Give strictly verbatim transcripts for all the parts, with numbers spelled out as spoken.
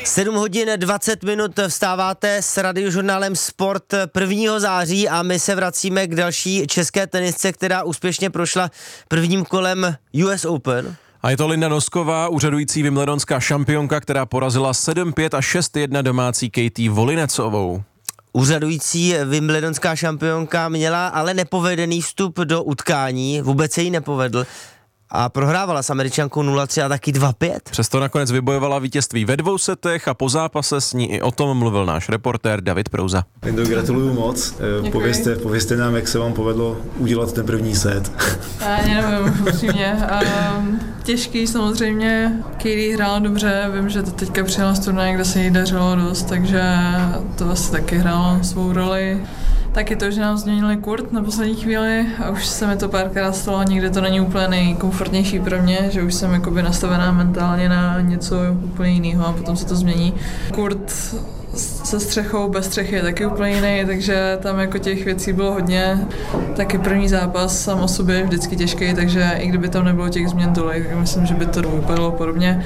sedm hodin dvacet minut vstáváte s radiožurnálem Sport prvního září a my se vracíme k další české tenisce, která úspěšně prošla prvním kolem U S Open. A je to Linda Nosková, úřadující wimbledonská šampionka, která porazila sedm pět a šest jedna domácí Katie Volinecovou. Úřadující wimbledonská šampionka měla ale nepovedený vstup do utkání, vůbec se jí nepovedl. A prohrávala s Američankou nula tři a taky dva pět. Přesto nakonec vybojovala vítězství ve dvou setech a po zápase s ní i o tom mluvil náš reportér David Prouza. Lindo, gratuluju moc. Povězte, povězte nám, jak se vám povedlo udělat ten první set. Já nevím, upřímně. Um, těžký samozřejmě. Katie hrála dobře, vím, že to teďka přijela z turnaje, kde se jí dařilo dost, takže to asi taky hrálo svou roli. Taky to, že nám změnili kurt na poslední chvíli a už se mi to párkrát stalo, nikdy to není úplně nejkomfortnější pro mě, že už jsem jakoby nastavená mentálně na něco úplně jiného a potom se to změní. Kurt se střechou, bez střechy je taky úplně jiný, takže tam jako těch věcí bylo hodně. Taky první zápas sám o sobě je vždycky těžký, takže i kdyby tam nebylo těch změn tolik, tak myslím, že by to vypadalo podobně.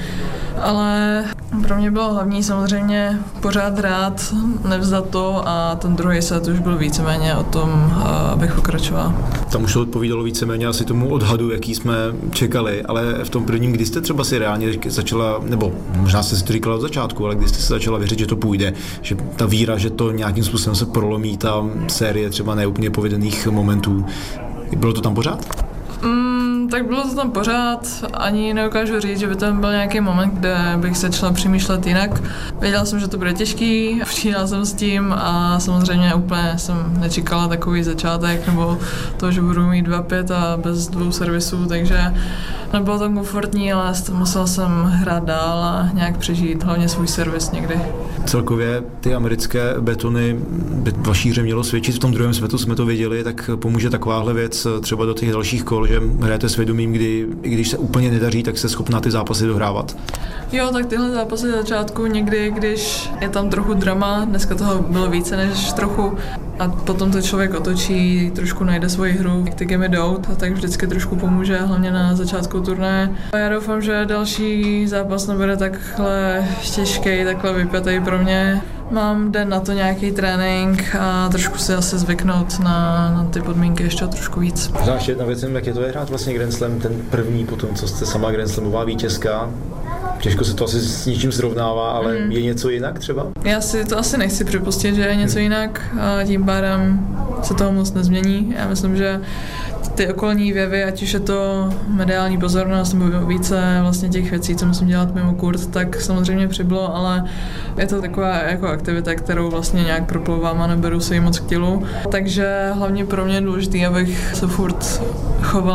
Ale pro mě bylo hlavní samozřejmě pořád hrát, nevzdat to a ten druhý set už byl víceméně o tom, abych pokračoval. Tam už to odpovídalo víceméně asi tomu odhadu, jaký jsme čekali, ale v tom prvním, kdy jste třeba si reálně začala, nebo možná jste si to říkala od začátku, ale kdy jste se začala věřit, že to půjde, že ta víra, že to nějakým způsobem se prolomí, ta série třeba neúplně povedených momentů, bylo to tam pořád? Mm, tak bylo to tam pořád, ani neukážu říct, že by tam byl nějaký moment, kde bych se začala přemýšlet jinak. Věděla jsem, že to bude těžký, počítala jsem s tím a samozřejmě úplně jsem nečekala takový začátek nebo to, že budu mít dva pět a bez dvou servisů, takže nebylo to komfortní, ale musela jsem hrát dál a nějak přežít, hlavně svůj servis někdy. Celkově ty americké betony vaší hře mělo svědčit, v tom druhém světu jsme to věděli, tak pomůže takováhle věc třeba do těch dalších kol, že hrajete svědomím, kdy i když se úplně nedaří, tak jste schopná ty zápasy dohrávat. Jo, tak tyhle zápasy na začátku někdy, když je tam trochu drama, dneska toho bylo více než trochu, a potom to člověk otočí, trošku najde svoji hru, jak ty gamy jdou, tak vždycky trošku pomůže, hlavně na začátku turnaje. A já doufám, že další zápas nebude takhle těžký, takhle vypjatý pro mě. Mám den na to nějaký trénink a trošku si asi zvyknout na, na ty podmínky ještě trošku víc. Možná ještě jedna věc, jak je to je hrát vlastně Grand Slam, ten první potom, co jste sama Grand Slamová vítězka. Těžko se to asi s ničím srovnává, ale mm. je něco jinak třeba? Já si to asi nechci připustit, že je něco jinak a tím pádem se toho moc nezmění. Já myslím, že ty okolní věvy, ať už je to mediální pozornost nebo více vlastně těch věcí, co musím dělat mimo kurt, tak samozřejmě přibylo, ale je to taková jako aktivita, kterou vlastně nějak proplouvám a neberu se jí moc k tělu. Takže hlavně pro mě je důležité, abych se furt choval